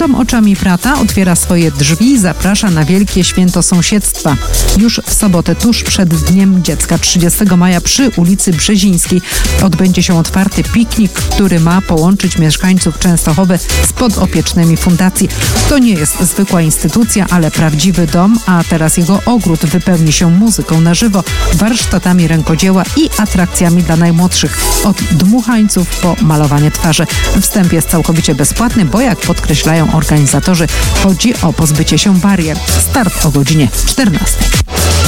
Dom oczami brata otwiera swoje drzwi i zaprasza na wielkie święto sąsiedztwa. Już w sobotę, tuż przed Dniem Dziecka, 30 maja przy ulicy Brzezińskiej odbędzie się otwarty piknik, który ma połączyć mieszkańców Częstochowy z podopiecznymi fundacji. To nie jest zwykła instytucja, ale prawdziwy dom, a teraz jego ogród wypełni się muzyką na żywo, warsztatami rękodzieła i atrakcjami dla najmłodszych, od dmuchańców po malowanie twarzy. Wstęp jest całkowicie bezpłatny, bo jak podkreślają organizatorzy, chodzi o pozbycie się barier. Start o godzinie 14.